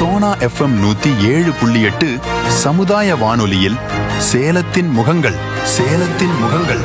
Sona FM 107.8 சமுதாய வானொலியில் சேலத்தின் முகங்கள். சேலத்தின் முகங்கள்.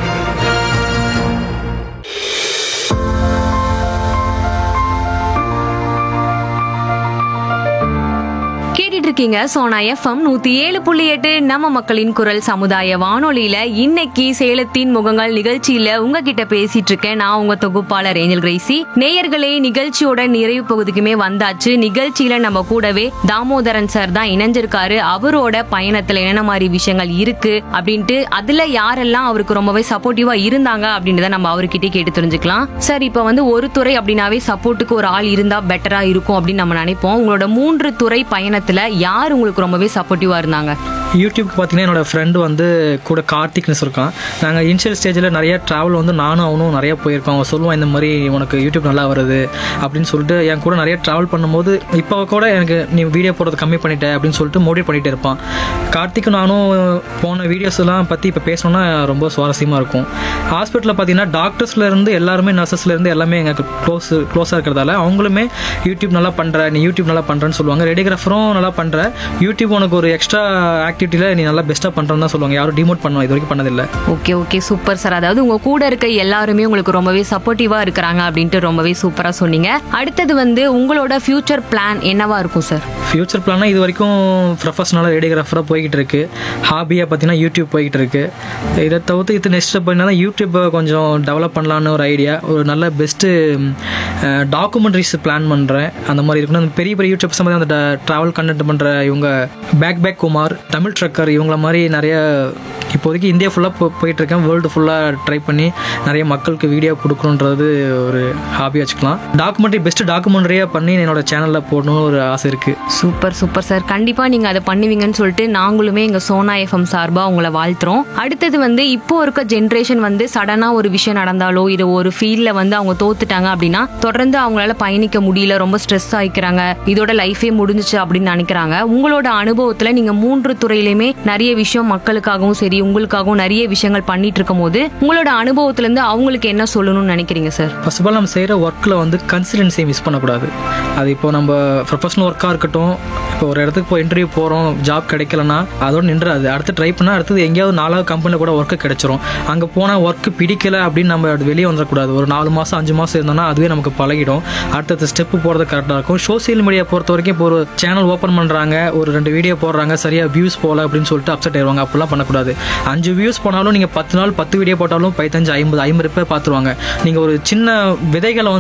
இருக்கீங்க சோனா FM 107.8 நம்ம மக்களின் குரல் சமுதாய வானொலியில இன்னைக்கு சேலத்தின் முகங்கள் நிகழ்ச்சியில உங்ககிட்ட பேசிட்டு இருக்கேன். நான் உங்க தொகுப்பாளர் ஏஞ்சல் கிரேசி. நேயர்களே, நிகழ்ச்சியோட நிறைவு பகுதிக்குமே வந்தாச்சு. நிகழ்ச்சியில நம்ம கூடவே தாமோதரன் சார் தான் இணைஞ்சிருக்காரு. அவரோட பயணத்துல என்னென்ன மாதிரி விஷயங்கள் இருக்கு அப்படின்ட்டு, அதுல யாரெல்லாம் அவருக்கு ரொம்பவே சப்போர்ட்டிவா இருந்தாங்க அப்படின்றத நம்ம அவர்கிட்ட கேட்டு தெரிஞ்சுக்கலாம். சார், இப்ப ஒரு துறை அப்படின்னாவே சப்போர்ட்டுக்கு ஒரு ஆள் இருந்தா பெட்டரா இருக்கும் அப்படின்னு நம்ம நினைப்போம். உங்களோட 3 துறை பயணத்துல யார் உங்களுக்கு ரொம்பவே சப்போர்ட்டிவா இருந்தாங்க? யூடியூப்க்கு பார்த்தீங்கன்னா என்னோட ஃப்ரெண்டு கூட கார்த்திக்னு சொல்லியிருக்கான். நாங்கள் இனிஷியல் ஸ்டேஜில் நிறைய ட்ராவல் நானும் அவனும் நிறைய போயிருக்கோம். அவன் சொல்லுவான், இந்த மாதிரி உனக்கு யூடியூப் நல்லா வருது அப்படின்னு சொல்லிட்டு என் கூட நிறைய ட்ராவல் பண்ணும்போது இப்போ கூட எனக்கு நீ வீடியோ போடுறது கம்மி பண்ணிட்டேன் அப்படின்னு சொல்லிட்டு மோட்டிவேட் பண்ணிகிட்டே இருப்பான். கார்த்திக்கும் நானும் போன வீடியோஸ்லாம் பற்றி இப்போ பேசணுன்னா ரொம்ப சுவாரஸ்யமாக இருக்கும். ஹாஸ்பிட்டலில் பார்த்தீங்கன்னா டாக்டர்ஸ்லேருந்து எல்லாருமே நர்சஸ்லேருந்து எல்லாமே எங்களுக்கு க்ளோஸாக இருக்கிறதால அவங்களுமே யூடியூப் நல்லா பண்ணுற, நீ யூடியூப் நல்லா பண்ணுறேன்னு சொல்லுவாங்க. ரேடியோகிராஃபரும் நல்லா பண்ணுற, யூடியூப் உனக்கு ஒரு எக்ஸ்ட்ரா ஆக்டிவிட்டியில் நீ நல்லா பெஸ்ட்டாக பண்ணுறேன்னு தான் சொல்லுவாங்க. யாரும் டிமோட் பண்ணுவோம் இது வரைக்கும் பண்ணதில்லை. Okay super sir. அதாவது உங்க கூட இருக்க எல்லாருமே உங்களுக்கு ரொம்பவே சப்போர்ட்டிவா இருக்கிறாங்க அப்படின்ட்டு ரொம்பவே சூப்பரா சொன்னீங்க. அடுத்தது உங்களோட ஃபியூச்சர் பிளான் என்னவா இருக்கும் சார்? ஃபியூச்சர் பிளான்னா இது வரைக்கும் ப்ரொஃபஷனலாக ரேடியோகிராஃபராக போய்கிட்டு இருக்கு. ஹாபியாக பார்த்தீங்கன்னா யூடியூப் போய்கிட்டு இருக்கு. இதை தவிர்த்து இது நெக்ஸ்ட் அப்படின்னா யூடியூப்பை கொஞ்சம் டெவலப் பண்ணலான்னு ஒரு ஐடியா. ஒரு நல்ல பெஸ்ட்டு டாக்குமெண்ட்ரிஸ் பிளான் பண்ணுறேன். அந்த மாதிரி இருக்கணும். அந்த பெரிய பெரிய யூடியூப்ஸ் மாதிரி அந்த ட்ராவல் கண்டென்ட் பண்ணுற இவங்க பேக் குமார், தமிழ் ட்ரக்கர், இவங்கள மாதிரி நிறைய இப்போதைக்கு இந்தியா ஃபுல்லாக போயிட்டுருக்கேன். வேர்ல்டு ஃபுல்லாக ட்ரை பண்ணி நிறைய மக்களுக்கு வீடியோ கொடுக்கணுன்றது ஒரு ஹாபி வச்சுக்கலாம். பெஸ்ட்டு டாக்குமெண்ட்ரியாக பண்ணி என்னோட சேனலில் போடணும்னு ஒரு ஆசை இருக்குது. Super sir. கண்டிப்பாக நீங்கள் அதை பண்ணுவீங்கன்னு சொல்லிட்டு நாங்களுமே எங்கள் சோனா FM சார்பாக உங்களை வாழ்த்துறோம். அடுத்தது இப்போ இருக்க ஜென்ரேஷன் சடனாக ஒரு விஷயம் நடந்தாலோ இது ஒரு ஃபீல்டில் அவங்க தோத்துட்டாங்க அப்படின்னா தொடர்ந்து அவங்களால பயணிக்க முடியல, ரொம்ப ஸ்ட்ரெஸ் ஆகிக்கிறாங்க, இதோட லைஃபே முடிஞ்சிச்சு அப்படின்னு நினைக்கிறாங்க. உங்களோட அனுபவத்தில் நீங்கள் 3 துறையிலுமே நிறைய விஷயம் மக்களுக்காகவும் சரி உங்களுக்காகவும் நிறைய விஷயங்கள் பண்ணிட்டு இருக்கும் போது உங்களோட அனுபவத்திலேருந்து அவங்களுக்கு என்ன சொல்லணும்னு நினைக்கிறீங்க சார்? ஃபர்ஸ்ட் ஆஃப் ஆல் நம்ம செய்கிற ஒர்க்கில் கன்சிஸ்டன்சியை மிஸ் பண்ணக்கூடாது. அது இப்போ நம்ம ப்ரொஃபஷனல் ஒர்க்காக இருக்கட்டும், இப்போ ஒரு இடத்துக்கு போய் இன்டர்வியூ போகிறோம், ஜாப் கிடைக்கலன்னா அதோட நின்றாது. அடுத்து ட்ரை பண்ணால் அடுத்தது எங்கேயாவது 4வது கம்பெனியில் கூட ஒர்க்கு கிடைச்சிரும். அங்கே போனால் ஒர்க்கு பிடிக்கல அப்படின்னு நம்ம வெளியே வந்துடக்கூடாது. ஒரு 4 மாதம் 5 மாதம் இருந்தோம்னா அதுவே நமக்கு பழகிடும். அடுத்தது ஸ்டெப்பு போகிறது கரெக்டாக இருக்கும். சோசியல் மீடியா பொறுத்த வரைக்கும் இப்போ ஒரு சேனல் ஓப்பன் பண்ணுறாங்க, ஒரு 2 வீடியோ போடுறாங்க, சரியாக வியூஸ் போகல அப்படின்னு சொல்லிட்டு அப்செட் ஆயிடுவாங்க. அப்படிலாம் பண்ணக்கூடாது. 5 வியூஸ் போனாலும் நீங்கள் 10 நாள் 10 வீடியோ போட்டாலும் 15 50 பேர் பார்த்துருவாங்க. நீங்கள் ஒரு சின்ன விதைகளை